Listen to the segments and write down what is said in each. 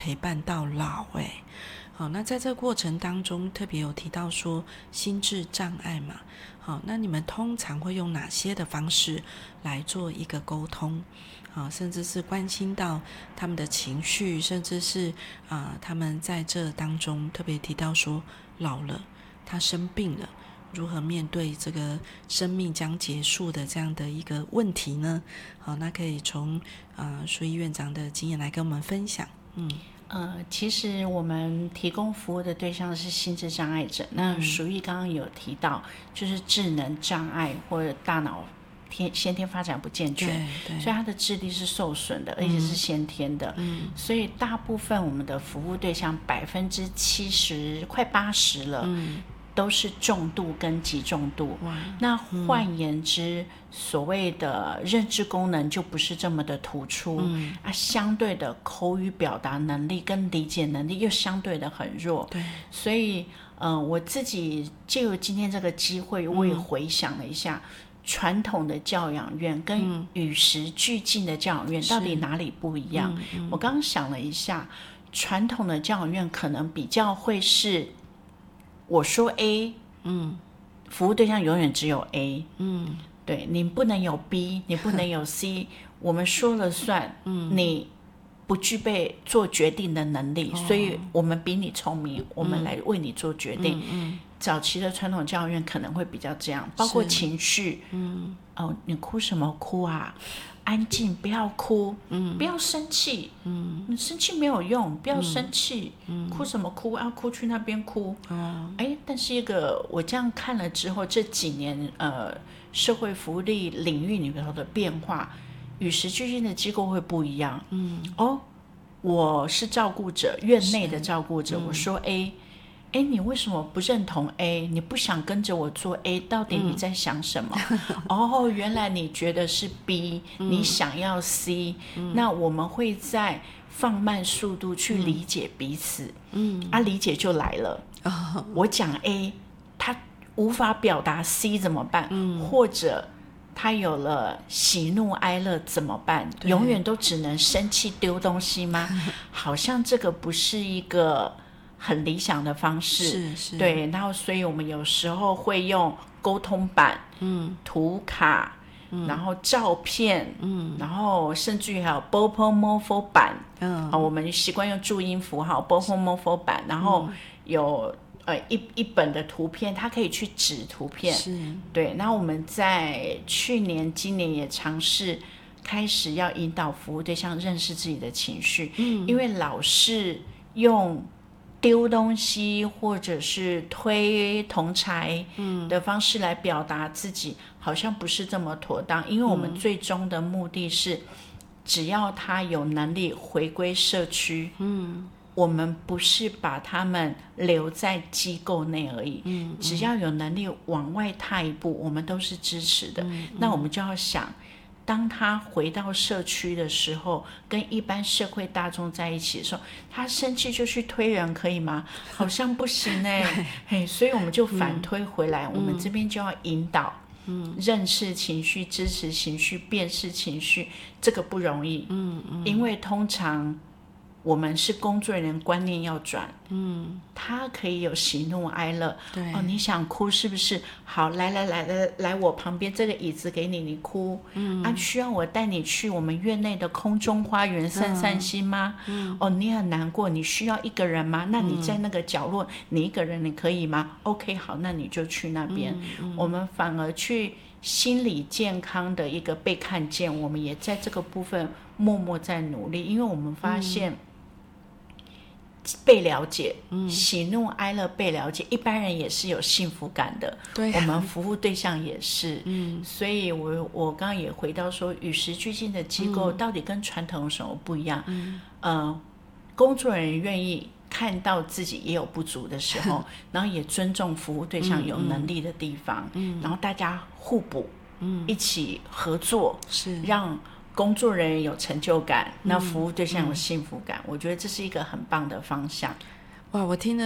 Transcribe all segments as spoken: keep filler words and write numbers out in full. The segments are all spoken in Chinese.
陪伴到老哎。好，那在这个过程当中特别有提到说心智障碍嘛，好，那你们通常会用哪些的方式来做一个沟通？啊，甚至是关心到他们的情绪，甚至是啊，他们在这当中特别提到说老了，他生病了，如何面对这个生命将结束的这样的一个问题呢？好，那可以从啊淑仪院长的经验来跟我们分享。嗯。 呃，其实我们提供服务的对象是心智障碍者，那淑仪刚刚有提到，就是智能障碍或者大脑天先天发展不健全，所以他的智力是受损的，而且是先天的。嗯，所以大部分我们的服务对象百分之七十，快八十了。嗯，都是重度跟极重度。那换言之、嗯、所谓的认知功能就不是这么的突出、嗯、啊，相对的口语表达能力跟理解能力又相对的很弱。对，所以呃，我自己借由今天这个机会，我也回想了一下、嗯、传统的教养院跟与时俱进的教养院到底哪里不一样、嗯嗯、我刚刚想了一下，传统的教养院可能比较会是我说 A， 嗯，服务对象永远只有 A， 嗯，对，你不能有 B， 你不能有 C， 我们说了算，嗯，你不具备做决定的能力、哦、所以我们比你聪明、嗯、我们来为你做决定。嗯嗯，早期的传统教育院可能会比较这样，包括情绪，嗯，哦，你哭什么哭啊？安静，不要哭，嗯，不要生气，嗯，你生气没有用，不要生气，嗯，哭什么哭啊？哭去那边哭，哦，哎，但是一个我这样看了之后，这几年呃社会福利领域里面的变化，与时俱进的机构会不一样，嗯，哦，我是照顾者，院内的照顾者，我说 A。哎，你为什么不认同 A？ 你不想跟着我做 A， 到底你在想什么？嗯、哦，原来你觉得是 B，、嗯、你想要 C，、嗯、那我们会再放慢速度去理解彼此。嗯，啊，理解就来了。哦、我讲 A， 他无法表达 C 怎么办？嗯、或者他有了喜怒哀乐怎么办？永远都只能生气丢东西吗？好像这个不是一个很理想的方式，是是，对，然后所以我们有时候会用沟通板、嗯，图卡，嗯，然后照片，嗯，然后甚至于还有 B O P O M O F O 板，嗯，啊，我们习惯用注音符号 B O P O M O F O 板，然后有、嗯、呃一一本的图片，它可以去指图片，是，对，那我们在去年、今年也尝试开始要引导服务对象认识自己的情绪，嗯，因为老是用丢东西或者是推同侪的方式来表达自己、嗯、好像不是这么妥当，因为我们最终的目的是、嗯、只要他有能力回归社区，嗯，我们不是把他们留在机构内而已，嗯，只要有能力往外踏一步，我们都是支持的、嗯、那我们就要想，当他回到社区的时候，跟一般社会大众在一起的时候，他生气就去推人可以吗？好像不行哎、欸，所以我们就反推回来、嗯、我们这边就要引导、嗯、认识情绪、支持情绪、辨识情绪，这个不容易，嗯嗯，因为通常我们是工作人员，观念要转，嗯，他可以有喜怒哀乐，对，哦，你想哭是不是？好，来来来来来，我旁边这个椅子给你，你哭，嗯，啊，需要我带你去我们院内的空中花园散散心吗？嗯，哦，你很难过，你需要一个人吗？那你在那个角落，嗯、你一个人你可以吗 ？OK， 好，那你就去那边，嗯嗯、我们反而去心理健康的一个被看见，我们也在这个部分默默在努力，因为我们发现。嗯，被了解、嗯、喜怒哀乐被了解，一般人也是有幸福感的，对、啊，我们服务对象也是，嗯，所以我我刚刚也回到说，与时俱进的机构到底跟传统有什么不一样？嗯，呃，工作人员愿意看到自己也有不足的时候，然后也尊重服务对象有能力的地方，嗯，然后大家互补，嗯，一起合作，是让工作人员有成就感，那服务对象有幸福感、嗯嗯、我觉得这是一个很棒的方向。 哇，我听了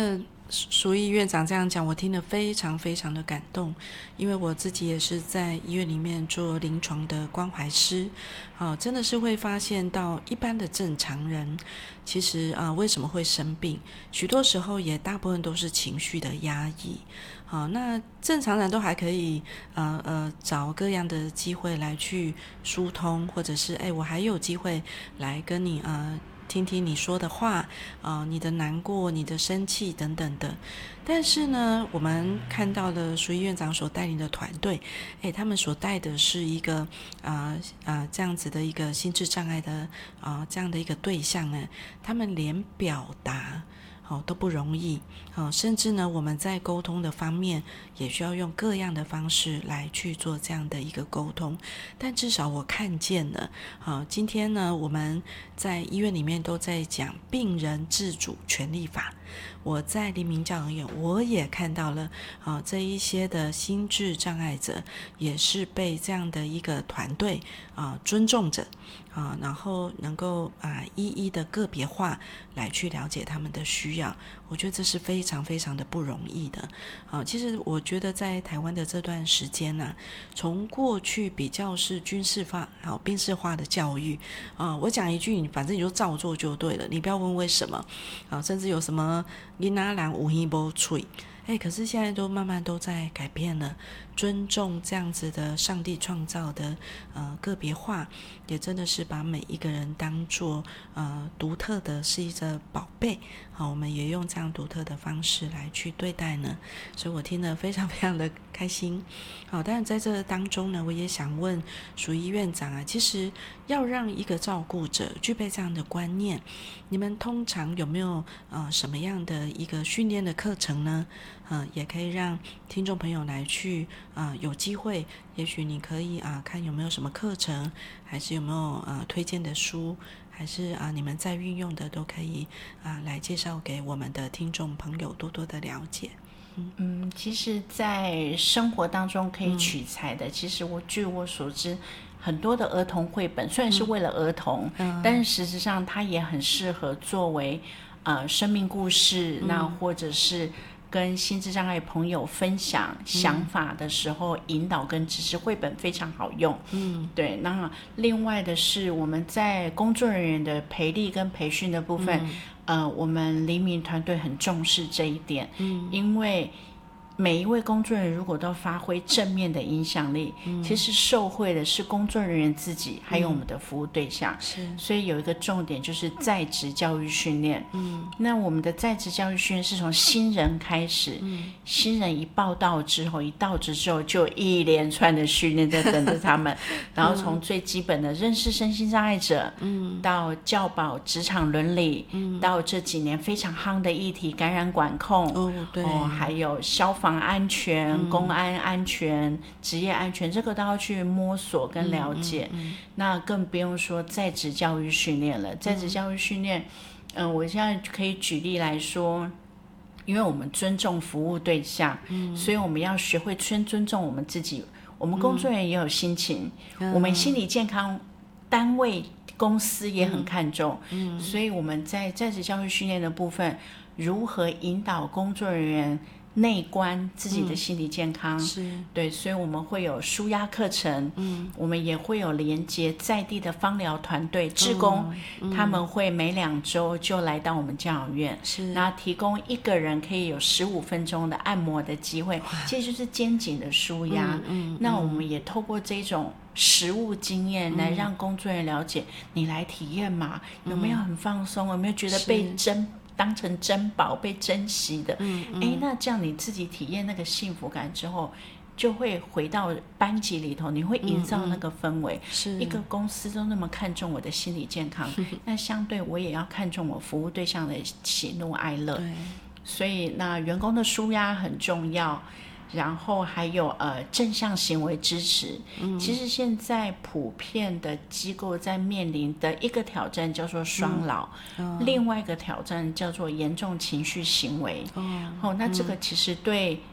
淑仪院长这样讲，我听得非常非常的感动，因为我自己也是在医院里面做临床的关怀师，啊，真的是会发现到一般的正常人，其实啊，为什么会生病，许多时候也大部分都是情绪的压抑。好，那正常人都还可以呃呃找各样的机会来去疏通，或者是哎，我还有机会来跟你呃听听你说的话，呃，你的难过、你的生气等等的。但是呢，我们看到了淑仪院长所带领的团队，哎，他们所带的是一个啊啊、呃呃、这样子的一个心智障碍的啊、呃、这样的一个对象呢，他们连表达哦都不容易，哦，甚至呢，我们在沟通的方面也需要用各样的方式来去做这样的一个沟通。但至少我看见了，哦，今天呢，我们在医院里面都在讲病人自主权利法。我在黎明教养院，我也看到了，啊，这一些的心智障碍者也是被这样的一个团队啊尊重着，啊，然后能够啊一一的个别化来去了解他们的需要。我觉得这是非常非常的不容易的。啊，其实我觉得在台湾的这段时间呢，啊，从过去比较是军事化、好兵事化的教育，啊，我讲一句，你反正你就照做就对了，你不要问为什么，啊，甚至有什么囡仔人有耳无嘴，哎，可是现在都慢慢都在改变了，尊重这样子的上帝创造的呃个别化，也真的是把每一个人当作呃独特的是一个宝贝，好，我们也用这样独特的方式来去对待呢，所以我听得非常非常的开心。好，当然在这当中呢，我也想问淑仪院长啊，其实要让一个照顾者具备这样的观念，你们通常有没有呃什么样的一个训练的课程呢？呃，也可以让听众朋友来去啊、呃，有机会，也许你可以啊、呃、看有没有什么课程，还是有没有呃推荐的书，还是啊、呃、你们在运用的都可以啊、呃、来介绍给我们的听众朋友多多的了解。 嗯, 嗯，其实在生活当中可以取材的，嗯、其实我据我所知，很多的儿童绘本虽然是为了儿童，嗯、但是实质上它也很适合作为呃生命故事，嗯、那或者是跟心智障碍朋友分享想法的时候，嗯、引导跟支持，绘本非常好用。嗯，对。那另外的是我们在工作人员的培力跟培训的部分，嗯、呃，我们黎明团队很重视这一点。嗯，因为每一位工作人员如果都发挥正面的影响力，嗯、其实受惠的是工作人员自己，还有我们的服务对象。是、嗯，所以有一个重点就是在职教育训练。嗯，那我们的在职教育训练是从新人开始，嗯、新人一报到之后，一到职之后就一连串的训练在等着他们，然后从最基本的认识身心障碍者，嗯，到教保职场伦理，嗯，到这几年非常夯的议题感染管控，哦，对，哦，还有消防防安全、嗯、公安安全、职业安全，这个都要去摸索跟了解。嗯嗯嗯、那更不用说在职教育训练了。在职教育训练，嗯、呃，我现在可以举例来说，因为我们尊重服务对象，嗯、所以我们要学会先尊重我们自己。我们工作人员也有心情，嗯、我们心理健康单位、公司也很看重，嗯嗯、所以我们在在职教育训练的部分，如何引导工作人员内观自己的心理健康，嗯、是对，所以我们会有抒压课程，嗯，我们也会有连接在地的芳疗团队、志工，嗯、他们会每两周就来到我们教养院，是，那提供一个人可以有十五分钟的按摩的机会，其实就是肩颈的抒压。嗯嗯、那我们也透过这种实务经验来让工作人员了解，嗯、你来体验嘛，有没有很放松？有没有觉得被珍当成珍宝被珍惜的？嗯嗯、那这样你自己体验那个幸福感之后，就会回到班级里头，你会营造那个氛围。嗯嗯、一个公司都那么看重我的心理健康，那相对我也要看重我服务对象的喜怒哀乐。所以那员工的抒压很重要。然后还有呃正向行为支持，嗯、其实现在普遍的机构在面临的一个挑战叫做双老，嗯哦、另外一个挑战叫做严重情绪行为。哦，哦那这个其实对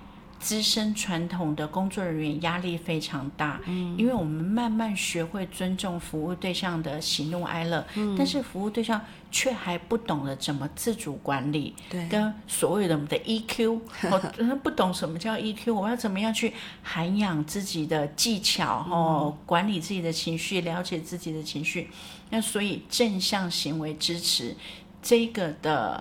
资深传统的工作人员压力非常大，嗯，因为我们慢慢学会尊重服务对象的喜怒哀乐，嗯，但是服务对象却还不懂得怎么自主管理， 对， 跟所谓的我们的 E Q， 我不懂什么叫 E Q， 我要怎么样去涵养自己的技巧，哦，管理自己的情绪，了解自己的情绪。那所以正向行为支持这个的